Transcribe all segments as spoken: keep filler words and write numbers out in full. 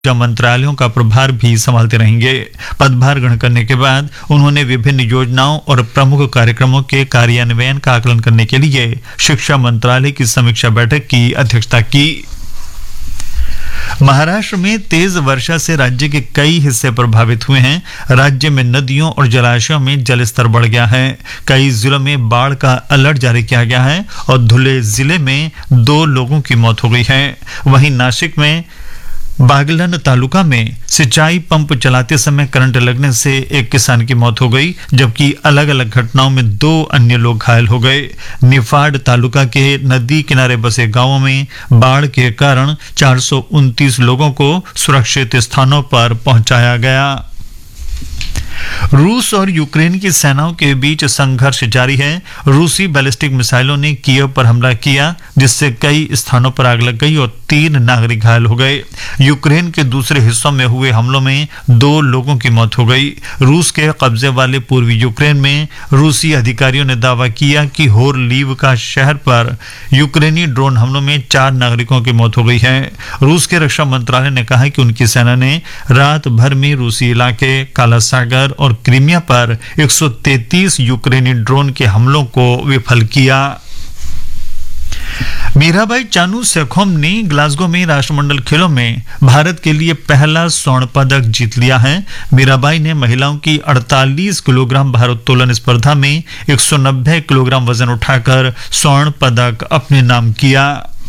मंत्रालयों का प्रभार भी संभालते रहेंगे। पदभार ग्रहण करने के बाद उन्होंने विभिन्न योजनाओं और प्रमुख कार्यक्रमों के कार्यान्वयन का आकलन करने के लिए शिक्षा मंत्रालय की समीक्षा बैठक की अध्यक्षता की। महाराष्ट्र में तेज वर्षा से राज्य के कई हिस्से प्रभावित हुए हैं। राज्य में नदियों और जलाशयों में जलस्तर बढ़ गया है। कई जिलों में बाढ़ का अलर्ट जारी किया गया है और धुले जिले में दो लोगों की मौत हो गई है। वहीं नासिक में बागलन तालुका में सिंचाई पंप चलाते समय करंट लगने से एक किसान की मौत हो गई, जबकि अलग अलग घटनाओं में दो अन्य लोग घायल हो गए। निफाड तालुका के नदी किनारे बसे गांवों में बाढ़ के कारण चार सौ उनतीस लोगों को सुरक्षित स्थानों पर पहुंचाया गया। रूस और यूक्रेन की सेनाओं के बीच संघर्ष जारी है। रूसी बैलिस्टिक मिसाइलों ने कीव पर हमला किया, जिससे कई स्थानों पर आग लग गई और तीन नागरिक घायल हो गए। यूक्रेन के दूसरे हिस्सों में हुए हमलों में दो लोगों की मौत हो गई। रूस के कब्जे वाले पूर्वी यूक्रेन में रूसी अधिकारियों ने दावा किया कि होरलीव का शहर पर यूक्रेनी ड्रोन हमलों में चार नागरिकों की मौत हो गई है। रूस के रक्षा मंत्रालय ने कहा कि उनकी सेना ने रात भर में रूसी इलाके काला सागर और क्रीमिया पर एक सौ तैंतीस यूक्रेनी ड्रोन के हमलों को विफल किया। मीराबाई चानू सेखोम ने ग्लासगो में राष्ट्रमंडल खेलों में भारत के लिए पहला स्वर्ण पदक जीत लिया है। मीराबाई ने महिलाओं की अड़तालीस किलोग्राम भारोत्तोलन स्पर्धा में एक सौ नब्बे किलोग्राम वजन उठाकर स्वर्ण पदक अपने नाम किया।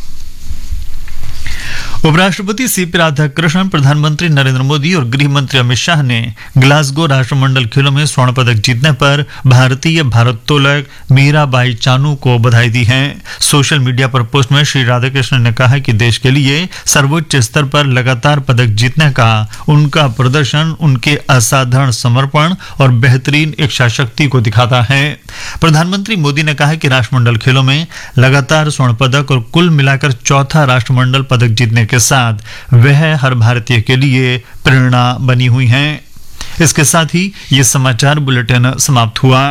उपराष्ट्रपति सीपी राधाकृष्णन, प्रधानमंत्री नरेंद्र मोदी और गृह मंत्री अमित शाह ने ग्लासगो राष्ट्रमंडल खेलों में स्वर्ण पदक जीतने पर भारतीय भारोत्तोलक मीराबाई चानू को बधाई दी है। सोशल मीडिया पर पोस्ट में श्री राधाकृष्णन ने कहा कि देश के लिए सर्वोच्च स्तर पर लगातार पदक जीतने का उनका प्रदर्शन उनके असाधारण समर्पण और बेहतरीन इच्छा शक्ति को दिखाता है। प्रधानमंत्री मोदी ने कहा कि राष्ट्रमंडल खेलों में लगातार स्वर्ण पदक और कुल मिलाकर चौथा राष्ट्रमंडल पदक जीतने के साथ वह हर भारतीय के लिए प्रेरणा बनी हुई हैं। इसके साथ ही ये समाचार बुलेटिन समाप्त हुआ।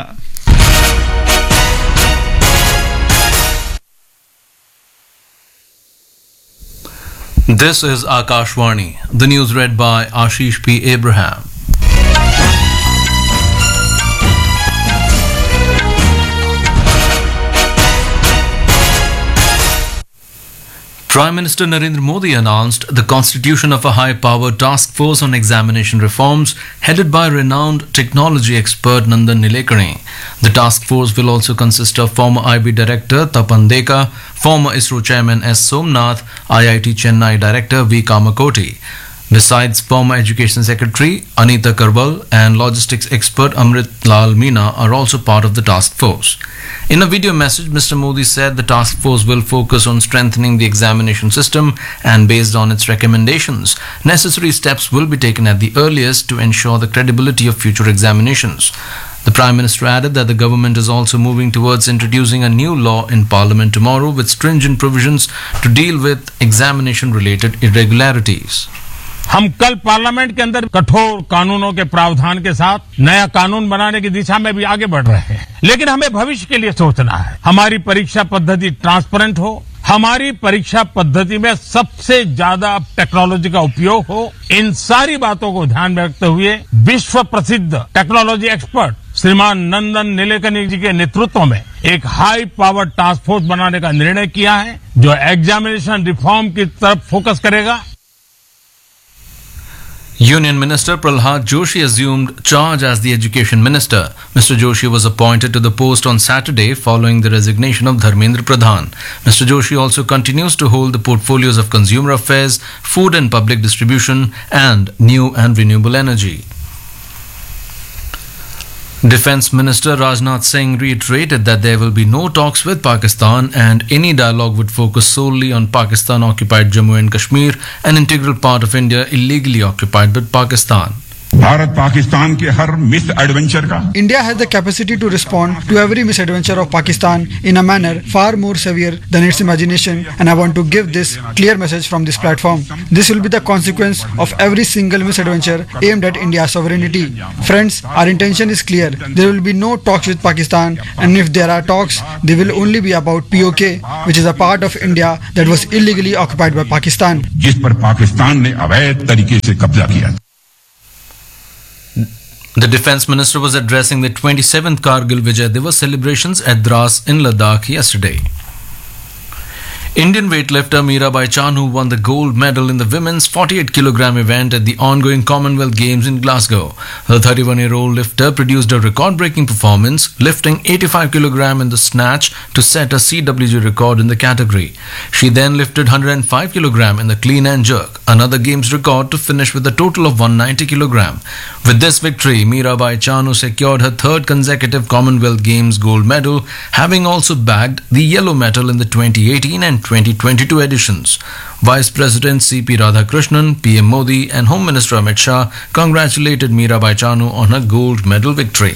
This is Akashvani. The news read by Ashish P. Abraham. Prime Minister Narendra Modi announced the constitution of a high-powered task force on examination reforms headed by renowned technology expert Nandan Nilekani. The task force will also consist of former I B Director Tapan Deka, former ISRO Chairman S. Somnath, I I T Chennai Director V. Kamakoti. Besides, former Education Secretary Anita Karwal and logistics expert Amrit Lal Meena are also part of the task force. In a video message, Mister Modi said the task force will focus on strengthening the examination system and based on its recommendations, necessary steps will be taken at the earliest to ensure the credibility of future examinations. The Prime Minister added that the government is also moving towards introducing a new law in Parliament tomorrow with stringent provisions to deal with examination-related irregularities. हम कल parliament के अंदर कठोर कानूनों के प्रावधान के साथ नया कानून बनाने की दिशा में भी आगे बढ़ रहे हैं, लेकिन हमें भविष्य के लिए सोचना है। हमारी परीक्षा पद्धति ट्रांसपेरेंट हो, हमारी परीक्षा पद्धति में सबसे ज्यादा टेक्नोलॉजी का उपयोग हो। इन सारी बातों को ध्यान में रखते हुए विश्व प्रसिद्ध टेक्नोलॉजी एक्सपर्ट श्रीमान नंदन नीलेकनी जी के नेतृत्व में एक हाई पावर टास्क फोर्स बनाने का निर्णय किया है, जो एग्जामिनेशन रिफॉर्म की तरफ फोकस करेगा। Union Minister Pralhad Joshi assumed charge as the Education Minister. Mister Joshi was appointed to the post on Saturday following the resignation of Dharmendra Pradhan. Mister Joshi also continues to hold the portfolios of Consumer Affairs, Food and Public Distribution, and New and Renewable Energy. Defence Minister Rajnath Singh reiterated that there will be no talks with Pakistan and any dialogue would focus solely on Pakistan-occupied Jammu and Kashmir, an integral part of India illegally occupied by Pakistan. Bharat Pakistan के हर miss adventure का India has the capacity to respond to every misadventure of Pakistan in a manner far more severe than its imagination, and I want to give this clear message from this platform. This will be the consequence of every single misadventure aimed at India's sovereignty. Friends, our intention is clear. There will be no talks with Pakistan, and if there are talks, they will only be about P O K, which is a part of India that was illegally occupied by Pakistan. जिस पर पाकिस्तान ने अवैध तरीके से कब्जा किया. The Defence Minister was addressing the twenty-seventh Kargil Vijay Divas celebrations at Dras in Ladakh yesterday. Indian weightlifter Mirabai Chanu won the gold medal in the women's forty-eight kilogram event at the ongoing Commonwealth Games in Glasgow. The thirty-one-year-old lifter produced a record-breaking performance, lifting eighty-five kilogram in the snatch to set a C W G record in the category. She then lifted one hundred five kilogram in the clean and jerk, another games record to finish with a total of one hundred ninety kilogram. With this victory, Mirabai Chanu secured her third consecutive Commonwealth Games gold medal, having also bagged the yellow medal in the twenty eighteen and twenty twenty-two editions. Vice President C P Radhakrishnan, P M Modi and Home Minister Amit Shah congratulated Mirabai Chanu on her gold medal victory.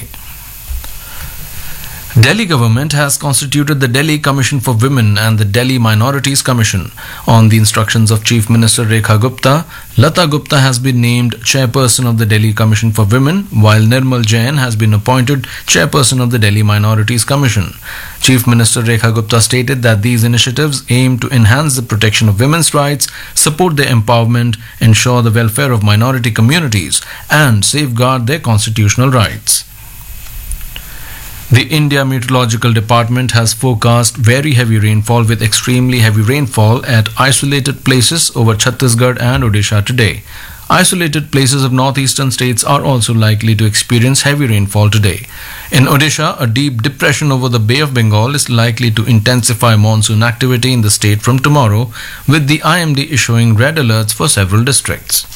Delhi government has constituted the Delhi Commission for Women and the Delhi Minorities Commission. On the instructions of Chief Minister Rekha Gupta, Lata Gupta has been named Chairperson of the Delhi Commission for Women, while Nirmal Jain has been appointed Chairperson of the Delhi Minorities Commission. Chief Minister Rekha Gupta stated that these initiatives aim to enhance the protection of women's rights, support their empowerment, ensure the welfare of minority communities, and safeguard their constitutional rights. The India Meteorological Department has forecast very heavy rainfall with extremely heavy rainfall at isolated places over Chhattisgarh and Odisha today. Isolated places of northeastern states are also likely to experience heavy rainfall today. In Odisha, a deep depression over the Bay of Bengal is likely to intensify monsoon activity in the state from tomorrow, with the I M D issuing red alerts for several districts.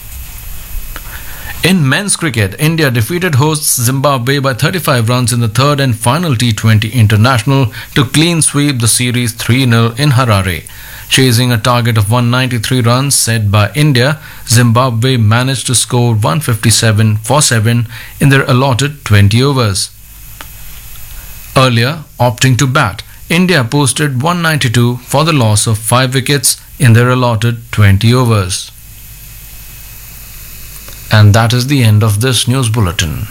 In men's cricket, India defeated hosts Zimbabwe by thirty-five runs in the third and final T twenty international to clean sweep the series three nil in Harare. Chasing a target of one hundred ninety-three runs set by India, Zimbabwe managed to score one hundred fifty-seven for seven in their allotted twenty overs. Earlier, opting to bat, India posted one hundred ninety-two for the loss of five wickets in their allotted twenty overs. And that is the end of this news bulletin.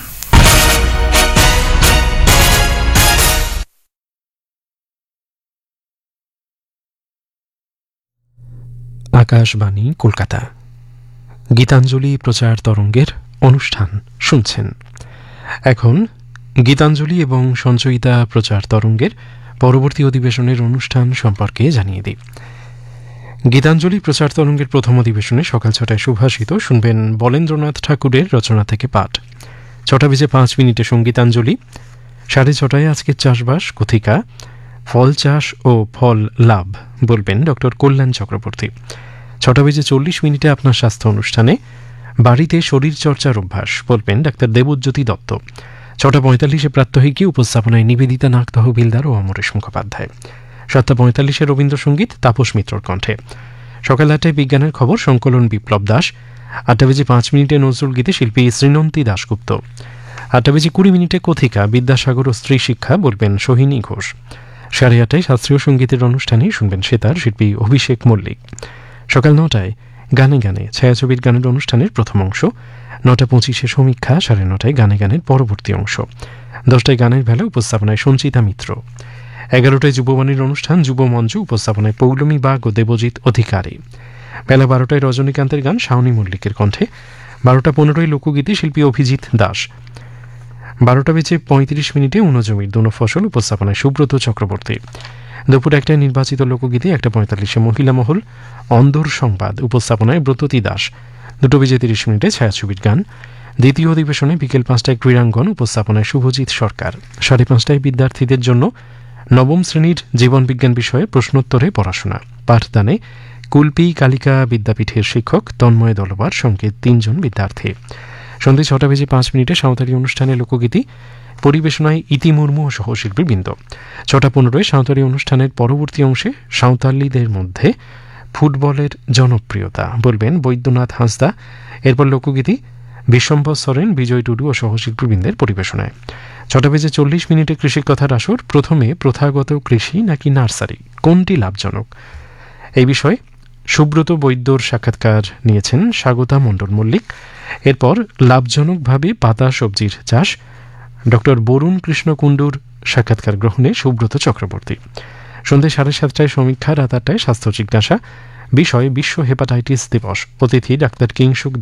Akashvani Kolkata Gitanjali প্রচার তরঙ্গের অনুষ্ঠান শুনছেন। এখন গীতাঞ্জলি এবং সঞ্চয়িতা প্রচার তরঙ্গের পরবর্তী অধিবেশনের অনুষ্ঠান সম্পর্কে জানিয়ে দিই। গীতাঞ্জলি প্রচার তরঙ্গের প্রথম অধিবেশনে সকাল ছটায় সুভাষিত শুনবেন বলেন্দ্রনাথ ঠাকুরের রচনা থেকে পাঠ। ছটা বেজে পাঁচ মিনিটে সঙ্গীতাঞ্জলি। সাড়ে ছটায় আজকের চাষবাস কথিকা ফল চাষ ও ফল লাভ বলবেন ডক্টর কল্যাণ চক্রবর্তী। ছটা বেজে চল্লিশ মিনিটে আপনার স্বাস্থ্য অনুষ্ঠানে বাড়িতে শরীর চর্চার অভ্যাস বলবেন ডাক্তার দেবজ্যোতি দত্ত। ছটা পঁয়তাল্লিশে প্রাত্যহিকী উপস্থাপনায় নিবেদিতা নাগ তহবিলদার ও অমরেশ মুখোপাধ্যায়। সাতটা পঁয়তাল্লিশে রবীন্দ্রসঙ্গীত তাপস মিত্রর কণ্ঠে। সকাল আটটায় বিজ্ঞানের খবর সংকলন বিপ্লব দাস। আটটা বেজে পাঁচ মিনিটে নজরুল গীতে শিল্পী শ্রীনন্তী দাশগুপ্ত। আটটা বেজে কুড়ি মিনিটে কথিকা বিদ্যাসাগর ও স্ত্রী শিক্ষা বলবেন সোহিনী ঘোষ। সাড়ে আটটায় শাস্ত্রীয় সঙ্গীতের অনুষ্ঠানে শুনবেন সেতার শিল্পী অভিষেক মল্লিক। সকাল নটায় গানে গানে ছায়াছবির গানের অনুষ্ঠানের প্রথম অংশ। নটা পঁচিশে সমীক্ষা। সাড়ে নটায় গানে গানের পরবর্তী অংশ। দশটায় গানের বেলা উপস্থাপনায় সঞ্চিতা মিত্র। এগারোটায় যুববাণীর অনুষ্ঠান যুবমঞ্চ উপস্থাপনায় পৌলমী বাগ ও দেবজিৎ অধিকারী। বেলা বারোটায় রজনীকান্তের গান শাওনী মল্লিকের কণ্ঠে। বারোটা পনেরোয় লোকগীতি শিল্পী অভিজিৎ দাস। বারোটা বেজে পঁয়ত্রিশ মিনিটে উনজমির দুনো ফসল উপস্থাপনায় সুব্রত চক্রবর্তী। দুপুর একটায় নির্বাচিত লোকগীতি। একটা পঁয়তাল্লিশে মহিলা মহল অন্দর সংবাদ উপস্থাপনায় ব্রততী দাস। দুটো বেজে তিরিশ মিনিটে ছায়াছবির গান। দ্বিতীয় অধিবেশনে বিকেল পাঁচটায় ক্রীড়াঙ্গন উপস্থাপনায় শুভজিৎ সরকার। সাড়ে পাঁচটায় বিদ্যার্থীদের জন্য নবম শ্রেণীর জীবনবিজ্ঞান বিষয়ে প্রশ্নোত্তরে পড়াশোনা। পাঠদানে কুলপি কালিকা বিদ্যাপীঠের শিক্ষক তন্ময় দলবার সঙ্গে তিনজন বিদ্যার্থী। সন্ধ্যে ছটা বেজে পাঁচ মিনিটে সাঁওতালি অনুষ্ঠানে লোকগীতি পরিবেশনায় ইতি মুর্মু ও সহশিল্পীবৃন্দ। ছটা পনেরোয় সাঁওতালি অনুষ্ঠানের পরবর্তী অংশে সাঁওতালিদের মধ্যে ফুটবলের জনপ্রিয়তা বলবেন বৈদ্যনাথ হাঁসদা। এরপর লোকগীতি বিশ্বম্ভর সরেন, বিজয় টুডু ও সহশিল্পীবৃন্দের পরিবেশনায়। ছটা বেজে চল্লিশ মিনিটে কৃষিকথার আসর। প্রথমে প্রথাগত কৃষি নাকি নার্সারি, কোনটি লাভজনক, এই বিষয়ে সুব্রত বৈদ্যর সাক্ষাৎকার নিয়েছেন স্বাগতা মণ্ডল মল্লিক। এরপর লাভজনকভাবে পাতা সবজির চাষ, ডক্টর বরুণ কৃষ্ণ কুণ্ডুর সাক্ষাৎকার গ্রহণে সুব্রত চক্রবর্তী। সন্ধ্যে সাড়ে সাতটায় সমীক্ষা, রাত আটটায় স্বাস্থ্য জিজ্ঞাসা, বিষয় বিশ্ব হেপাটাইটিস দিবস। অতিথি ডাক্তার কিংসুক